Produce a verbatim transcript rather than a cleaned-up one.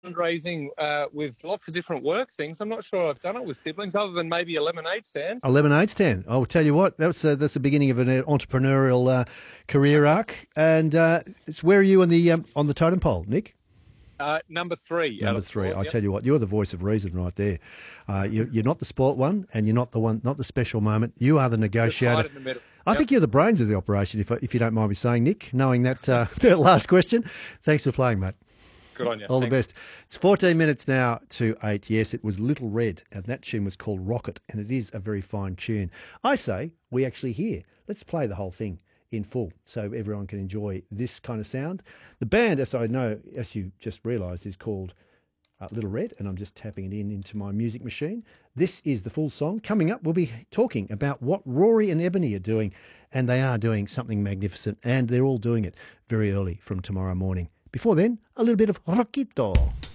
fundraising uh, with lots of different work things. I'm not sure I've done it with siblings other than maybe a lemonade stand. A lemonade stand. I'll tell you what, that's uh, that's the beginning of an uh, entrepreneurial uh, career arc. And uh, it's, where are you on the um, on the totem pole, Nick? Uh, number three. out Number of three. four, I yep. tell you what, you're the voice of reason right there. Uh, you, you're not the sport one, and you're not the one, not the special moment. You are the Just negotiator. right in the middle. I Yep. think you're the brains of the operation, if if you don't mind me saying, Nick. Knowing that uh, that last question, thanks for playing, mate. Good on you. All the Thanks. best. It's fourteen minutes now to eight. Yes, it was Little Red, and that tune was called Rocket, and it is a very fine tune. I say we actually hear. Let's play the whole thing in full so everyone can enjoy this kind of sound. The band, as I know, as you just realised, is called uh, Little Red, and I'm just tapping it in into my music machine. This is the full song. Coming up, we'll be talking about what Rory and Ebony are doing, and they are doing something magnificent, and they're all doing it very early from tomorrow morning. Before then, a little bit of Rockito.